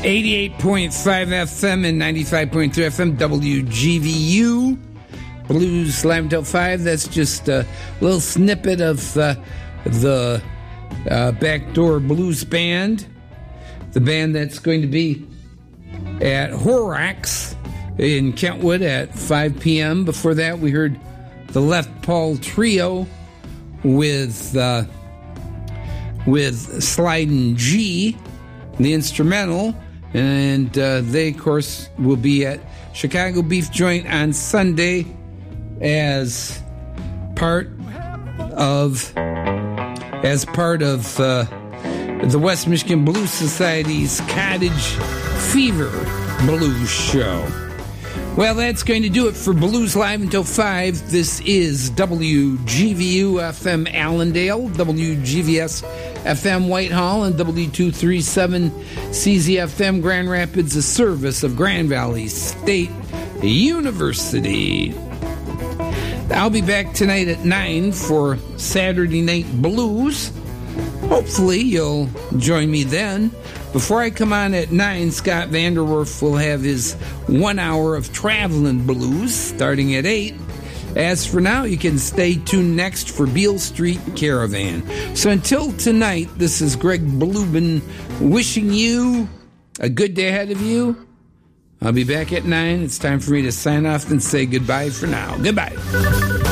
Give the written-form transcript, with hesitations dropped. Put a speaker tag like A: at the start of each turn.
A: 88.5 FM and 95.3 FM, WGVU. Blues Live Until 5. That's just a little snippet of the Backdoor Blues Band, the band that's going to be at Horax in Kentwood at 5 p.m. Before that, we heard the Left Paul Trio with Slidin' G, the instrumental, and they, of course, will be at Chicago Beef Joint on Sunday as part of the West Michigan Blues Society's Cottage Fever Blues Show. Well, that's going to do it for Blues Live Until 5. This is WGVU FM Allendale, WGVS FM Whitehall, and W237 CZFM Grand Rapids, a service of Grand Valley State University. I'll be back tonight at 9 for Saturday Night Blues. Hopefully you'll join me then. Before I come on at 9, Scott Vanderwerf will have his 1 hour of Traveling Blues starting at 8. As for now, you can stay tuned next for Beale Street Caravan. So until tonight, this is Greg Blubin wishing you a good day ahead of you. I'll be back at 9. It's time for me to sign off and say goodbye for now. Goodbye.